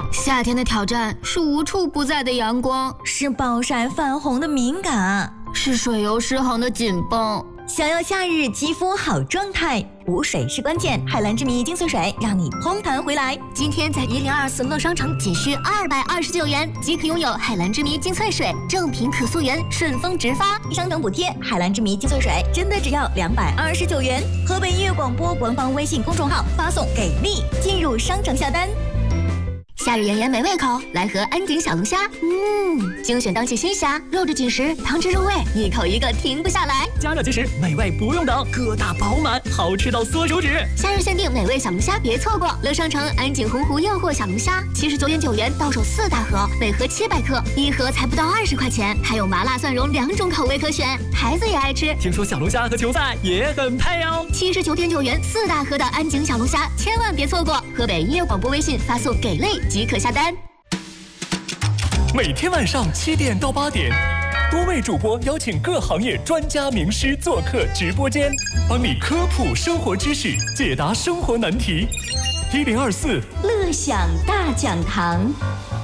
夏天的挑战是无处不在的阳光， 是暴晒泛红的敏感， 是水油失衡的紧绷。 想要夏日肌肤好状态，补水是关键。海蓝之谜精粹水让你烘弹回来。 今天在1024乐商城仅需229元即可拥有海蓝之谜精粹水，正品可溯源，顺丰直发， 商城补贴。海蓝之谜精粹水真的只要229元。河北音乐广播官方微信公众号发送给力进入商城下单。 夏日炎炎没胃口，来盒安井小龙虾。精选当季新虾，肉质紧实，汤汁入味，一口一个停不下来。 加热即食，美味不用等，个大饱满，好吃到缩手指。 夏日限定美味小龙虾，别错过！乐商城安井洪湖诱惑小龙虾，79.9元到手4大盒，每盒700克，一盒才不到20块钱，还有麻辣蒜蓉2种口味可选，孩子也爱吃。 听说小龙虾和球赛也很配哦。 79.9元4大盒的安井小龙虾，千万别错过！河北音乐广播微信发送给力即可下单。 每天晚上7点到8点，多位主播邀请各行业专家名师做客直播间，帮你科普生活知识，解答生活难题。1024 乐享大讲堂。